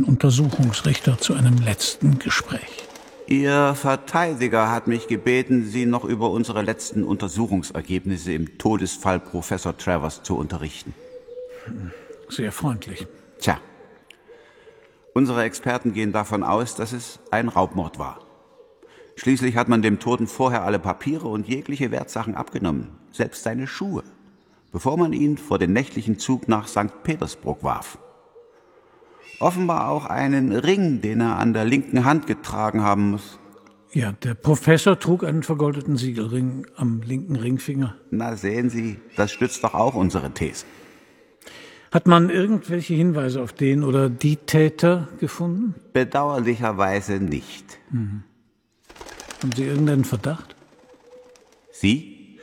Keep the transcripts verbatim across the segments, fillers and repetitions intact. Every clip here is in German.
ein Untersuchungsrichter zu einem letzten Gespräch. Ihr Verteidiger hat mich gebeten, Sie noch über unsere letzten Untersuchungsergebnisse im Todesfall Professor Travers zu unterrichten. Sehr freundlich. Tja, unsere Experten gehen davon aus, dass es ein Raubmord war. Schließlich hat man dem Toten vorher alle Papiere und jegliche Wertsachen abgenommen, selbst seine Schuhe, bevor man ihn vor den nächtlichen Zug nach Sankt Petersburg warf. Offenbar auch einen Ring, den er an der linken Hand getragen haben muss. Ja, der Professor trug einen vergoldeten Siegelring am linken Ringfinger. Na, sehen Sie, das stützt doch auch unsere These. Hat man irgendwelche Hinweise auf den oder die Täter gefunden? Bedauerlicherweise nicht. Mhm. Haben Sie irgendeinen Verdacht? Sie?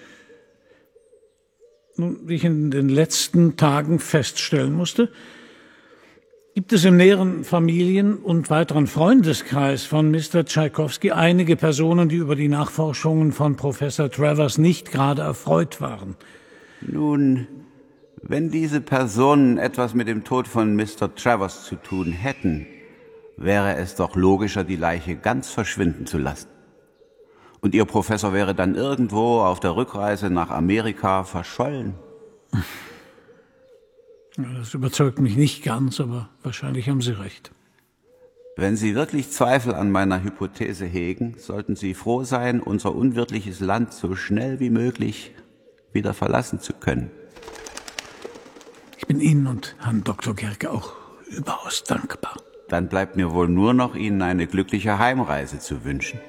Nun, wie ich in den letzten Tagen feststellen musste, gibt es im näheren Familien- und weiteren Freundeskreis von Mister Tschaikowski einige Personen, die über die Nachforschungen von Professor Travers nicht gerade erfreut waren. Nun, wenn diese Personen etwas mit dem Tod von Mister Travers zu tun hätten, wäre es doch logischer, die Leiche ganz verschwinden zu lassen. Und Ihr Professor wäre dann irgendwo auf der Rückreise nach Amerika verschollen. Das überzeugt mich nicht ganz, aber wahrscheinlich haben Sie recht. Wenn Sie wirklich Zweifel an meiner Hypothese hegen, sollten Sie froh sein, unser unwirtliches Land so schnell wie möglich wieder verlassen zu können. Ich bin Ihnen und Herrn Doktor Gerke auch überaus dankbar. Dann bleibt mir wohl nur noch, Ihnen eine glückliche Heimreise zu wünschen.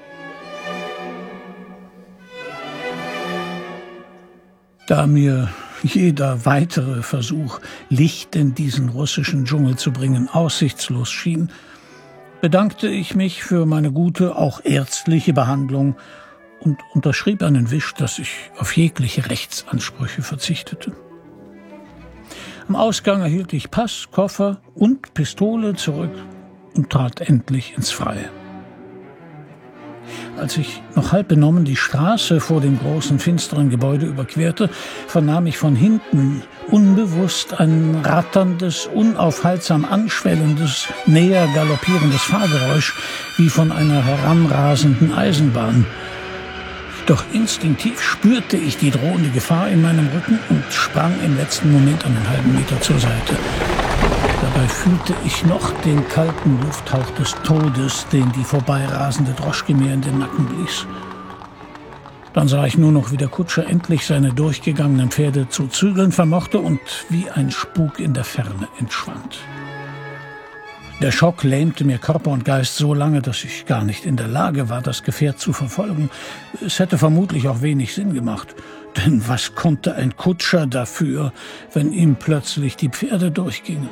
Da mir jeder weitere Versuch, Licht in diesen russischen Dschungel zu bringen, aussichtslos schien, bedankte ich mich für meine gute, auch ärztliche Behandlung und unterschrieb einen Wisch, dass ich auf jegliche Rechtsansprüche verzichtete. Am Ausgang erhielt ich Pass, Koffer und Pistole zurück und trat endlich ins Freie. Als ich noch halb benommen die Straße vor dem großen, finsteren Gebäude überquerte, vernahm ich von hinten unbewusst ein ratterndes, unaufhaltsam anschwellendes, näher galoppierendes Fahrgeräusch, wie von einer heranrasenden Eisenbahn. Doch instinktiv spürte ich die drohende Gefahr in meinem Rücken und sprang im letzten Moment einen halben Meter zur Seite. Dabei fühlte ich noch den kalten Lufthauch des Todes, den die vorbeirasende Droschke mir in den Nacken blies. Dann sah ich nur noch, wie der Kutscher endlich seine durchgegangenen Pferde zu zügeln vermochte und wie ein Spuk in der Ferne entschwand. Der Schock lähmte mir Körper und Geist so lange, dass ich gar nicht in der Lage war, das Gefährt zu verfolgen. Es hätte vermutlich auch wenig Sinn gemacht. Denn was konnte ein Kutscher dafür, wenn ihm plötzlich die Pferde durchgingen?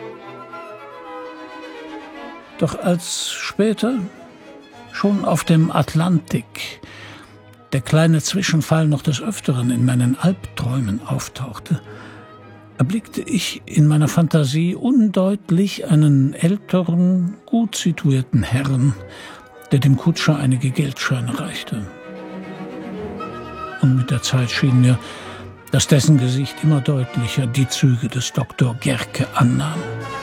Doch als später, schon auf dem Atlantik, der kleine Zwischenfall noch des Öfteren in meinen Albträumen auftauchte, erblickte ich in meiner Fantasie undeutlich einen älteren, gut situierten Herrn, der dem Kutscher einige Geldscheine reichte. Und mit der Zeit schien mir, dass dessen Gesicht immer deutlicher die Züge des Doktor Gerke annahm.